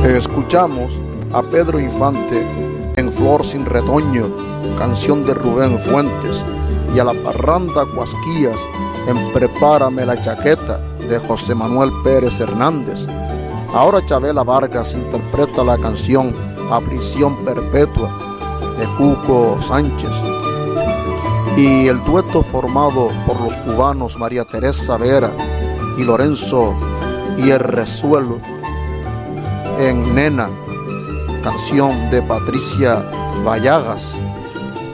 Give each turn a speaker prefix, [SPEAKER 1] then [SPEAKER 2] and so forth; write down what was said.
[SPEAKER 1] Escuchamos a Pedro Infante en Flor sin retoño, canción de Rubén Fuentes, y a la parranda Cuasquías en Prepárame la chaqueta de José Manuel Pérez Hernández. Ahora Chabela Vargas interpreta la canción A Prisión Perpetua de Cuco Sánchez, y el dueto formado por los cubanos María Teresa Vera y Lorenzo Hierrezuelo en Nena, canción de Patricia Vallagas.